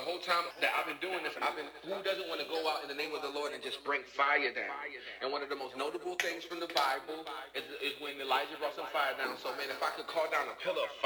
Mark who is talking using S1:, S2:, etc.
S1: whole time that I've been doing this, who doesn't want to go out in the name of the Lord and just bring fire down? And one of the most notable things from the Bible is when Elijah brought some fire down. So man, if I could call down a pillar of fire